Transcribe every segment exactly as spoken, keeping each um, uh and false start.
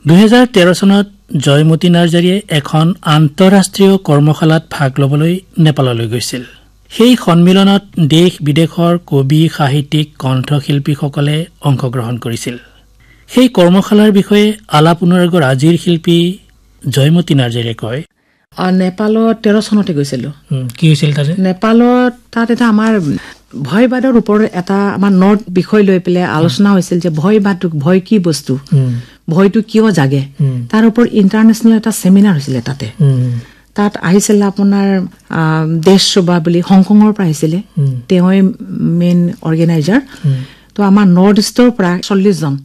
দুই হাজাৰ তেৰ চনত জয়মতী নাৰ্জাৰীয়ে এখন আন্তঃৰাষ্ট্ৰীয় কৰ্মশালাত ভাগ ল'বলৈ নেপাললৈ গৈছিল। সেই সন্মিলনত দেশ বিদেশৰ কবি, সাহিত্যিক, কণ্ঠশিল্পীসকলে অংশগ্ৰহণ কৰিছিল। সেই কৰ্মশালাৰ বিষয়ে আলাপ অনুৰাগৰ আজিৰ শিল্পী জয়মতী নাৰ্জাৰীয়ে কয়, নেপালত তেৰ চনতে গৈছিলো। কি হৈছিল তাতে? নেপালত তাত এটা আমাৰ ভয়বাদৰ ওপৰত এটা আমাৰ নৰ্থ বিষয় লৈ পেলাই আলোচনা হৈছিল যে ভয়বাদ ভয় কি বস্তু, ভয়টো কিয় জাগে, তাৰ ওপৰত ইণ্টাৰনেশ্যনেল এটা ছেমিনাৰ হৈছিলে তাতে। তাত আহিছিলে আপোনাৰ দেশ শোভা বুলি হংকঙৰ পৰা আহিছিলে, তেওঁই মেইন অৰ্গেনাইজাৰ। তো আমাৰ নৰ্থ ইষ্টৰ পৰা চল্লিছজন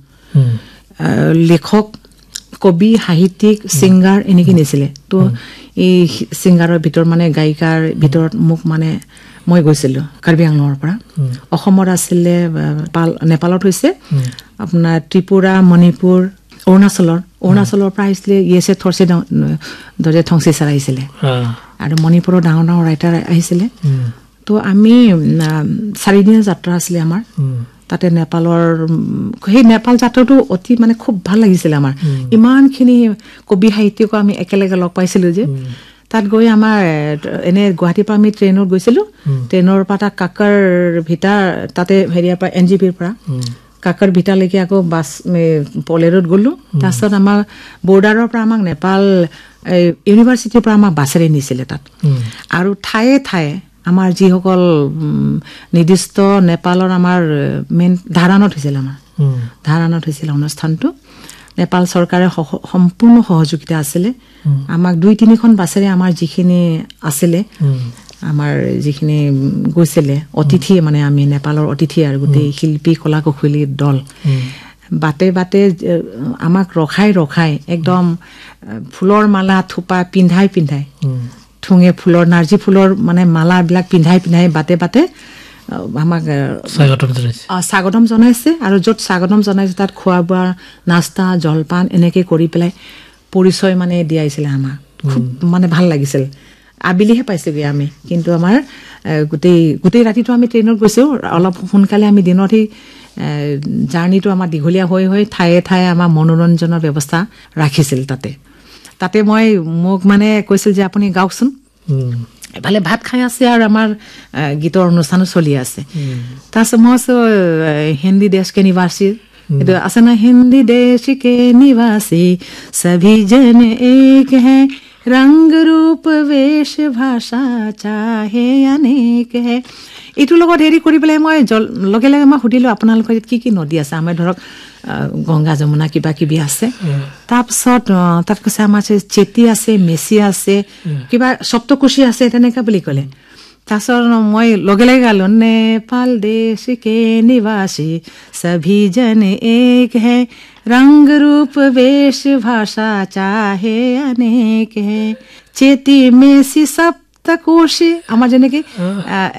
লেখক, কবি, সাহিত্যিক, ছিংগাৰ এনেকৈ নিছিলে। তো এই ছিংগাৰৰ ভিতৰত মানে গায়িকাৰ ভিতৰত মোক মানে মই গৈছিলোঁ কাৰ্বি আংলঙৰ পৰা। অসমত আছিলে, নেপালত হৈছে আপোনাৰ ত্ৰিপুৰা, মণিপুৰ, অৰুণাচলৰ অৰুণাচলৰ পৰা আহিছিলে ইয়েছে থৰচে দৰে থংচি ছাৰ আহিছিলে, আৰু মণিপুৰৰ ডাঙৰ ডাঙৰ ৰাইটাৰ আহিছিলে। তো আমি চাৰিদিনীয়া যাত্ৰা আছিলে আমাৰ তাতে। নেপালৰ সেই নেপাল যাত্ৰাটো অতি মানে খুব ভাল লাগিছিলে আমাৰ। ইমানখিনি কবি সাহিত্যিকো আমি একেলগে লগ পাইছিলোঁ যে তাত গৈ আমাৰ এনে গুৱাহাটীৰ পৰা আমি ট্ৰেইনত গৈছিলোঁ। ট্ৰেইনৰ পৰা তাত কাকাৰ ভিটা তাতে হেৰিয়াৰ পৰা এন জি পিৰ পৰা কাকাৰ ভিটালৈকে আকৌ বাছ পলেৰত গ'লোঁ। তাৰপিছত আমাৰ বৰ্ডাৰৰ পৰা আমাক নেপাল ইউনিভাৰ্চিটিৰ পৰা আমাক বাছেৰে নিছিলে তাত। আৰু ঠায়ে ঠায়ে আমাৰ যিসকল নিৰ্দিষ্ট নেপালৰ আমাৰ মেইন ধাৰানত হৈছিল, আমাৰ ধাৰানত হৈছিল অনুষ্ঠানটো। নেপাল চৰকাৰে সম্পূৰ্ণ সহযোগিতা আছিলে আমাক। দুই তিনিখন বাছেৰে আমাৰ যিখিনি আছিলে, আমাৰ যিখিনি গৈছিলে অতিথি, মানে আমি নেপালৰ অতিথি আৰু গোটেই শিল্পী কলা কুশলীৰ দল, বাটে বাটে আমাক ৰখাই ৰখাই একদম ফুলৰ মালা থোপা পিন্ধাই পিন্ধাই ঠুঙে ফুলৰ নাৰ্জী ফুলৰ মানে মালাবিলাক পিন্ধাই পিন্ধাই বাটে বাটে আমাক স্বাগতম জনাইছে। আৰু য'ত স্বাগতম জনাইছে তাত খোৱা বোৱা, নাস্তা, জলপান এনেকৈ কৰি পেলাই পৰিচয় মানে দিয়াইছিলে আমাক। খুব মানে ভাল লাগিছিল। আবেলিহে পাইছোগৈ আমি, কিন্তু আমাৰ গোটেই গোটেই ৰাতিটো আমি ট্ৰেইনত গৈছোঁ। অলপ সোনকালে আমি দিনত সেই জাৰ্ণিটো আমাৰ দীঘলীয়া হৈ হৈ ঠায়ে ঠায়ে আমাৰ মনোৰঞ্জনৰ ব্যৱস্থা ৰাখিছিল তাতে। তাতে মই মোক মানে কৈছিল যে আপুনি গাওকচোন। এফালে ভাত খাই আছে আৰু আমাৰ গীতৰ অনুষ্ঠানো চলি আছে। তাৰপিছত মই আছোঁ হিন্দী দেশ কে নিবাসী, এইটো আছে না, হিন্দী দেশ কে নিবাসী সভি জন এক হে, ৰংগ ৰূপ বেশ ভাষা চাহে অনেক হে। এইটোৰ লগত হেৰি কৰি পেলাই মই লগে লগে মই সুধিলোঁ আপোনালোকৰ ইয়াত কি কি নদী আছে? আমাৰ ধৰক গংগা, যমুনা কিবা কিবি আছে। তাৰপিছত তাত কৈছে আমাৰ চেতি আছে, মেচি আছে, কিবা সপ্তকুশী আছে, তেনেকুৱা বুলি ক'লে। তাৰপিছত মই লগে লগে গালোঁ, নেপাল দেশ কে নিবাসী সভি জন এক হে, ৰংগ ৰূপ বেশ ভাষা চাহে অনেক হে, চেতি মেচি সপ্তকুশী। আমাৰ যেনেকৈ